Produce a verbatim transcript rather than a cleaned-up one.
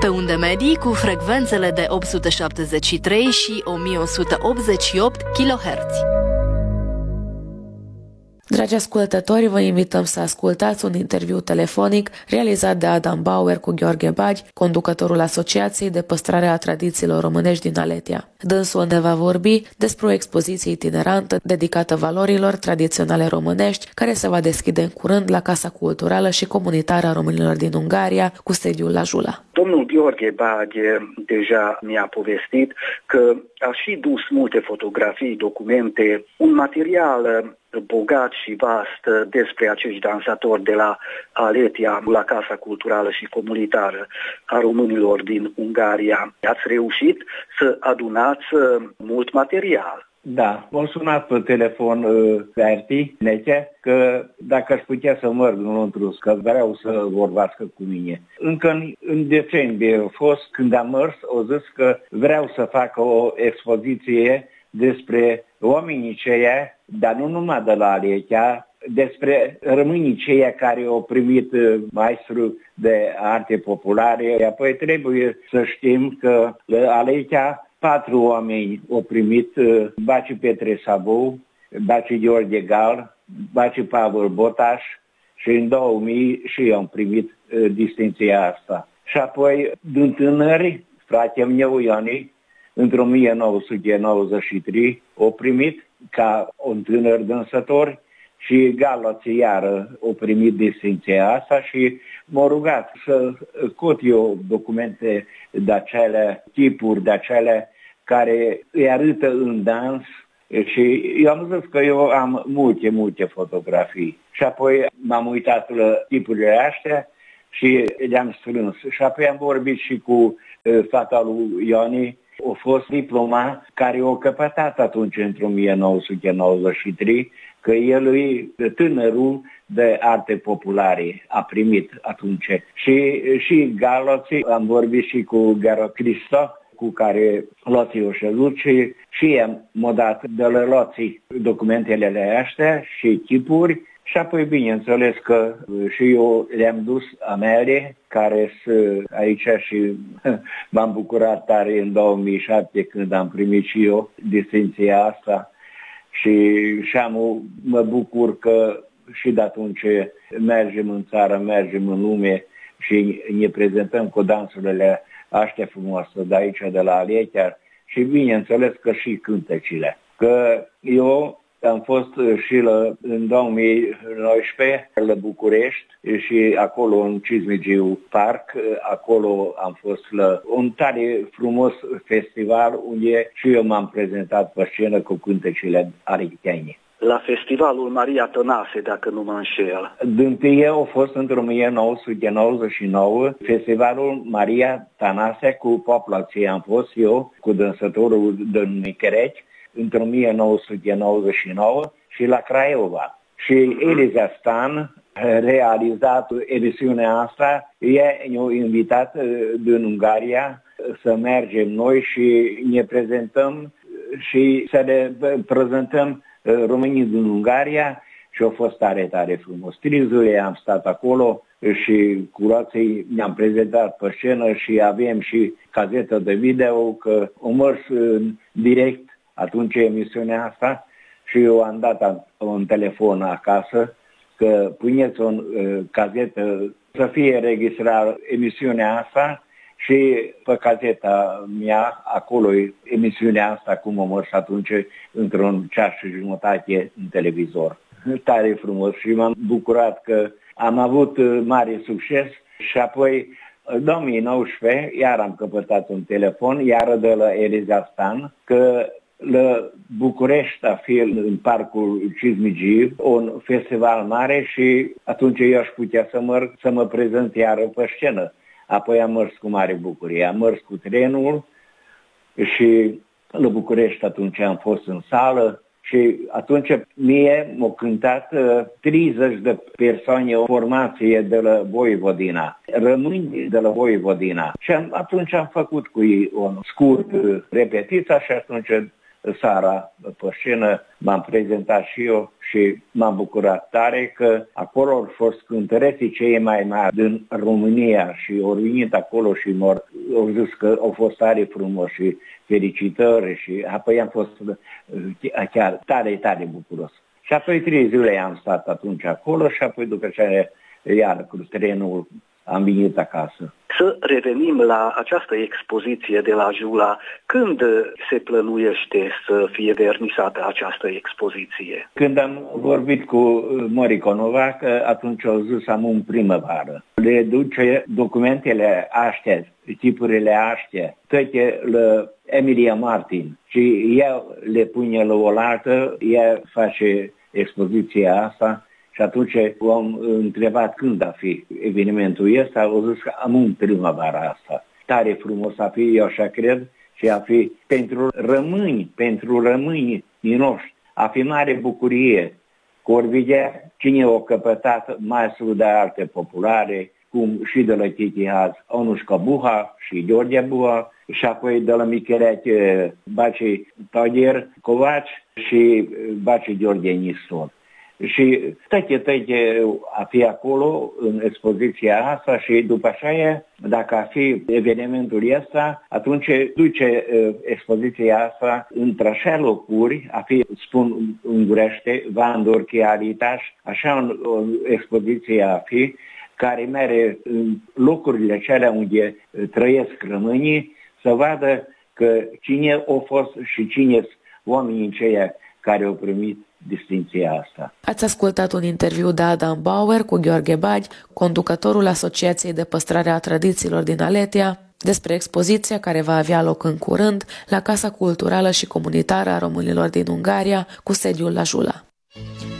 Pe unde medii cu frecvențele de opt sute șaptezeci și trei și o mie o sută optzeci și opt kilohertz. Dragi ascultători, vă invităm să ascultați un interviu telefonic realizat de Adam Bauer cu Gheorghe Bagi, conducătorul Asociației de Păstrare a Tradițiilor Românești din Aletia. Dânsul ne va vorbi despre o expoziție itinerantă dedicată valorilor tradiționale românești, care se va deschide în curând la Casa Culturală și Comunitară a Românilor din Ungaria, cu sediul la Jula. Domnul Gheorghe Bagi deja mi-a povestit că a și dus multe fotografii, documente, un material bogat și vast despre acești dansatori de la Aletia, la Casa Culturală și Comunitară a Românilor din Ungaria. Ați reușit să adunați mult material. Da, m-a sunat pe telefon uh, Berti Neche că dacă aș putea să merg înăuntru, că vreau să vorbească cu mine. Încă în, în decembrie a fost când am mers, au zis că vreau să fac o expoziție despre oamenii ceia, dar nu numai de la Aletia, despre românii ceia care au primit maestru de arte populare. Apoi trebuie să știm că la Aletia patru oameni au primit, Baci Petre Sabou, Baci Gheorghe Gal, Baci Pavel Botaș și în două mii și eu am primit uh, distinția asta. Și apoi, din tânări, fratele meu Ioni, într-o o mie nouă sute nouăzeci și trei, au primit ca un tânăr dansător și Galoții iară au primit distinția asta și m-au rugat să scot eu documente de acele tipuri, de acele care îi arătă în dans și eu am zis că eu am multe, multe fotografii. Și apoi m-am uitat la tipurile astea și le-am strâns. Și apoi am vorbit și cu fata lui Ioni, a fost diploma care o căpătat atunci într-o o mie nouă sute nouăzeci și trei, că el e tânărul de arte populare, a primit atunci. Și, și Galoții, am vorbit și cu Garo Cristo, cu care Loții o șezut și, și m-a dat de la Loții documentele astea și chipuri. Și apoi, bineînțeles că și eu le-am dus a mele, care sunt aici și m-am bucurat tare în două mii șapte când am primit și eu distinția asta. Și, și am, mă bucur că și de atunci mergem în țară, mergem în lume și ne prezentăm cu dansurile astea frumoase de aici, de la Aletia și bineînțeles că și cântecile. Că eu am fost și la, în două mii nouăsprezece la București și acolo în Cismigiu Park, acolo am fost la un tare frumos festival unde și eu m-am prezentat pe scenă cu cântecile arechiteane. La festivalul Maria Tănase, dacă nu mă înșel. Dintâi eu a fost într-o o mie nouă sute nouăzeci și nouă, festivalul Maria Tănase cu populație. Am fost eu cu dansătorul din Micherești într-o o mie nouă sute nouăzeci și nouă și la Craiova. Și Eliza Stan a realizat emisiunea asta, ea ne-a invitat din Ungaria să mergem noi și ne prezentăm și să le prezentăm românii din Ungaria și a fost tare, tare frumos. Trei zile am stat acolo și cu Loții ne-am prezentat pe scenă și avem și cazetă de video, că am mers în direct atunci emisiunea asta și eu am dat un telefon acasă că puneți o uh, cazetă să fie registrat emisiunea asta și pe cazeta mea, acolo e emisiunea asta, cum am mers atunci, într-un ceas și jumătate în televizor. Tare frumos și m-am bucurat că am avut mare succes și apoi, în două mii nouăsprezece, iar am căpătat un telefon, iar de la Eliza Stan, că la București a fi în parcul Cismigiu un festival mare și atunci eu aș putea să mă, să mă prezent iară pe scenă. Apoi am mers cu mare bucurie, am mers cu trenul și la București atunci am fost în sală și atunci mie m-au cântat uh, treizeci de persoane, o formație de la Voivodina, rămâni de la Voivodina. Și am, atunci am făcut cu ei un scurt uh, repetiție și atunci seara pe scenă m-am prezentat și eu și m-am bucurat tare că acolo au fost cântăreții cei mai mari din România și au venit acolo și au zis că au fost tare frumos și felicitări și apoi am fost chiar tare, tare bucuros. Și apoi trei zile am stat atunci acolo și apoi după ce iar cu trenul am venit acasă. Să revenim la această expoziție de la Jula. Când se plănuiește să fie vernisată această expoziție? Când am vorbit cu Moriconova, că atunci au zis am în primăvară. Le duce documentele astea, tipurile astea, toate la Emilia Martin și ea le pune la oaltă, ea face expoziția asta. Și atunci am întrebat când a fi evenimentul ăsta, au zis că am în primăvara asta. Tare frumos a fi, eu așa cred, și a fi pentru români, pentru românii din noștri, a fi mare bucurie, că ori vedea cine a căpătat maestru de arte populare, cum și de la Titi Haz, Onușca Buha și George Buha, și apoi de la Michereate Baci Taudier Covaci și Baci George Nistor. Și toate, toate a fi acolo în expoziția asta și după aceea, dacă a fi evenimentul ăsta, atunci duce expoziția asta într-așa locuri, a fi, spun în gurește, Vandor, Chiaritaș, așa o expoziție a fi, care mere în locurile cele unde trăiesc românii, să vadă că cine a fost și cine sunt oamenii aceia care au primit distinția asta. Ați ascultat un interviu de Adam Bauer cu Gheorghe Bagi, conducătorul Asociației de Păstrare a Tradițiilor din Aletia, despre expoziția care va avea loc în curând la Casa Culturală și Comunitară a Românilor din Ungaria, cu sediul la Jula.